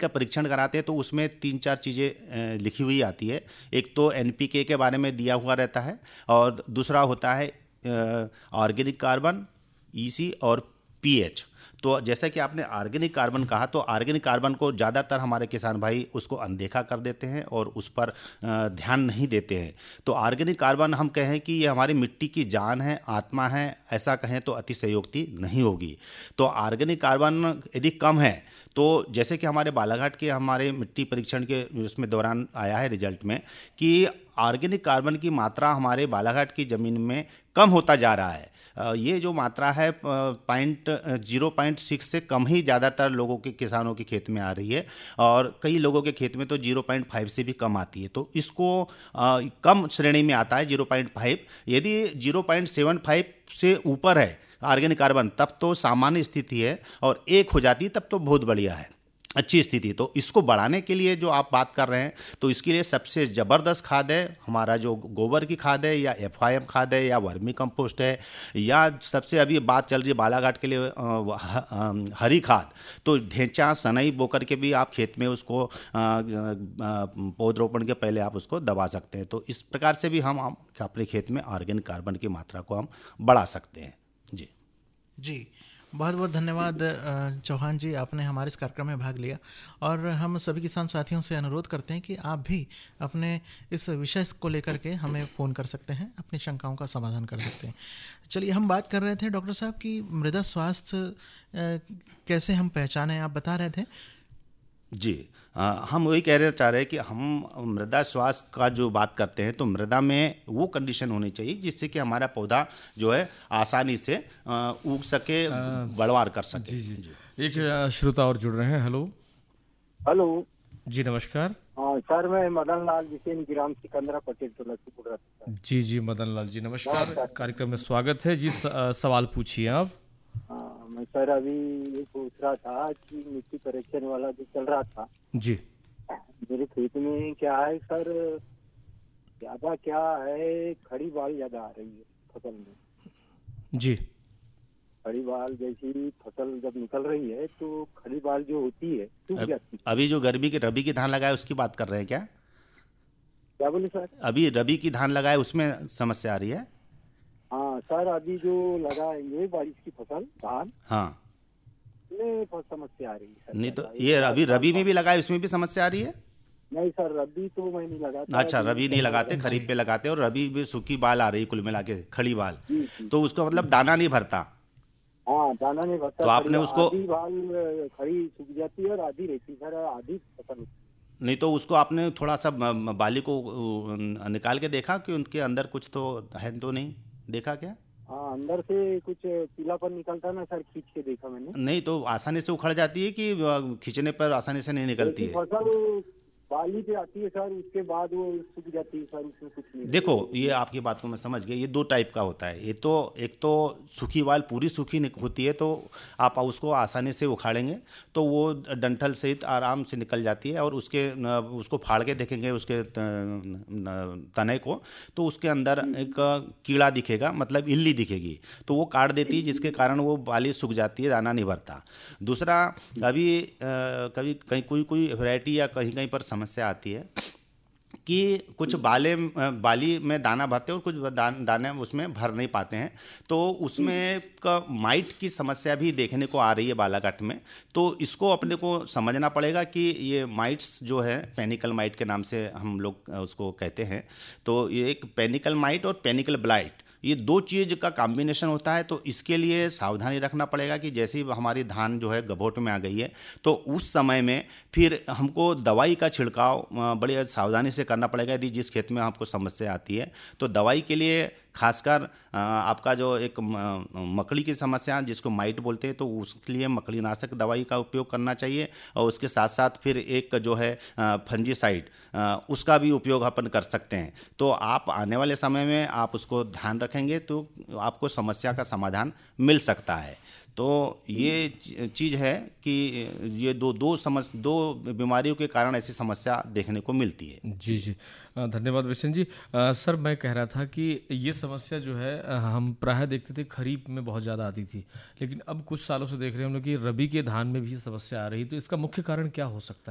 का परीक्षण कराते हैं तो उसमें 3-4 चीज़ें लिखी हुई आती है। एक तो एनपीके के बारे में दिया हुआ रहता है और दूसरा होता है ऑर्गेनिक कार्बन, ईसी और पीएच। तो जैसा कि आपने ऑर्गेनिक कार्बन कहा, तो ऑर्गेनिक कार्बन को ज़्यादातर हमारे किसान भाई उसको अनदेखा कर देते हैं और उस पर ध्यान नहीं देते हैं। तो ऑर्गेनिक कार्बन हम कहें कि ये हमारी मिट्टी की जान है, आत्मा है, ऐसा कहें तो अतिशयोक्ति नहीं होगी। तो ऑर्गेनिक कार्बन यदि कम है तो जैसे कि हमारे बालाघाट के हमारे मिट्टी परीक्षण के उसमें दौरान आया है रिजल्ट में कि ऑर्गेनिक कार्बन की मात्रा हमारे बालाघाट की ज़मीन में कम होता जा रहा है। ये जो मात्रा है 0.6 से कम ही ज़्यादातर लोगों के किसानों के खेत में आ रही है और कई लोगों के खेत में तो 0.5 से भी कम आती है। तो इसको कम श्रेणी में आता है 0.5। यदि 0.75 से ऊपर है ऑर्गेनिक कार्बन तब तो सामान्य स्थिति है और 1 हो जाती तब तो बहुत बढ़िया है, अच्छी स्थिति। तो इसको बढ़ाने के लिए जो आप बात कर रहे हैं तो इसके लिए सबसे ज़बरदस्त खाद है हमारा जो गोबर की खाद है या एफआईएम खाद है या वर्मी कंपोस्ट है या सबसे अभी बात चल रही है बालाघाट के लिए हरी खाद। तो ढेंचा सनई बोकर के भी आप खेत में उसको पौधरोपण के पहले आप उसको दबा सकते हैं। तो इस प्रकार से भी हम अपने खेत में ऑर्गेनिक कार्बन की मात्रा को हम बढ़ा सकते हैं। जी जी, बहुत बहुत धन्यवाद चौहान जी, आपने हमारे इस कार्यक्रम में भाग लिया और हम सभी किसान साथियों से अनुरोध करते हैं कि आप भी अपने इस विषय को लेकर के हमें फ़ोन कर सकते हैं, अपनी शंकाओं का समाधान कर सकते हैं। चलिए, हम बात कर रहे थे डॉक्टर साहब कि मृदा स्वास्थ्य कैसे हम पहचानें, आप बता रहे थे। जी, हम वही कहना चाह रहे हैं कि हम मृदा स्वास्थ्य का जो बात करते हैं तो मृदा में वो कंडीशन होनी चाहिए जिससे कि हमारा पौधा जो है आसानी से उग सके, बढ़वार कर सके। जी जी जी। एक श्रोता और जुड़ रहे हैं। हेलो हेलो जी, नमस्कार। हाँ सर, मैं मदन लाल जिसेन ग्राम सिकंदरा पटेल टोला से बोल रहा था। जी जी, मदन लाल जी नमस्कार, कार्यक्रम में स्वागत है जी। सवाल पूछिए आप। हाँ, मैं सर अभी ये पूछ रहा था कि मिट्टी परीक्षण वाला जो चल रहा था जी, मेरे खेत में क्या है सर, ज्यादा क्या है, खड़ी बाल ज्यादा आ रही है फसल में। जी, खड़ी बाल जैसी फसल जब निकल रही है तो खड़ी बाल जो होती है सूख जाती है। अभी जो गर्मी के रबी की धान लगाए उसकी बात कर रहे हैं क्या? क्या बोले सर? अभी रबी की धान लगाए उसमें समस्या आ रही है? हाँ सर, अभी जो लगाएंगे बारिश की फसल धान, हाँ, में समस्या आ रही है। नहीं तो ये अभी रबी में भी लगाए उसमें भी समस्या आ रही है? नहीं सर, रबी तो मैं नहीं लगाता। अच्छा, रबी नहीं लगाते, खरीफ पे लगाते और रबी में सूखी बाल आ रही कुल मिला के, खड़ी बाल। तो उसका मतलब दाना नहीं भरता। हाँ, दाना नहीं भरता। तो आपने उसको आधी बाल खड़ी सूख जाती है और आधी रहती सर, आधी फसल। नहीं तो उसको आपने थोड़ा सा बाली को निकाल के देखा कि उनके अंदर कुछ तो है तो नहीं देखा क्या? हाँ, अंदर से कुछ पीलापन निकलता ना सर, खींच के देखा मैंने। नहीं तो आसानी से उखड़ जाती है कि खींचने पर आसानी से नहीं निकलती है? फसल बाली पे आती है सर, उसके बाद वो सूख जाती है सर, उसमें कुछ नहीं। देखो, ये आपकी बात को मैं समझ गया। ये 2 टाइप का होता है। ये तो एक तो सूखी बाल पूरी सूखी होती है तो आप उसको आसानी से उखाड़ेंगे तो वो डंठल सहित आराम से निकल जाती है और उसको फाड़ के देखेंगे उसके तने को तो उसके अंदर एक कीड़ा दिखेगा, मतलब इल्ली दिखेगी, तो वो काट देती है जिसके कारण वो बाली सूख जाती है, दाना नहीं भरता। दूसरा, अभी कभी कहीं कोई वैरायटी या कहीं कहीं पर समस्या आती है कि कुछ बाली में दाना भरते हैं और कुछ दाने उसमें भर नहीं पाते हैं, तो उसमें का माइट की समस्या भी देखने को आ रही है बालाघाट में। तो इसको अपने को समझना पड़ेगा कि ये माइट्स जो है पेनिकल माइट के नाम से हम लोग उसको कहते हैं। तो ये एक पेनिकल माइट और पेनिकल ब्लाइट, ये 2 चीज़ का कॉम्बिनेशन होता है। तो इसके लिए सावधानी रखना पड़ेगा कि जैसे ही हमारी धान जो है गभोट में आ गई है तो उस समय में फिर हमको दवाई का छिड़काव बड़ी सावधानी से करना पड़ेगा। यदि जिस खेत में आपको समस्या आती है तो दवाई के लिए खासकर आपका जो एक मकड़ी की समस्या जिसको माइट बोलते हैं तो उसके लिए मकड़ीनाशक दवाई का उपयोग करना चाहिए और उसके साथ साथ फिर एक जो है फंजीसाइड उसका भी उपयोग अपन कर सकते हैं। तो आप आने वाले समय में आप उसको ध्यान रखेंगे तो आपको समस्या का समाधान मिल सकता है। तो ये चीज़ है कि ये दो बीमारियों के कारण ऐसी समस्या देखने को मिलती है। जी जी, धन्यवाद विशन जी। सर, मैं कह रहा था कि ये समस्या जो है हम प्रायः देखते थे खरीफ में बहुत ज़्यादा आती थी, लेकिन अब कुछ सालों से देख रहे हैं हम लोग कि रबी के धान में भी समस्या आ रही, तो इसका मुख्य कारण क्या हो सकता है?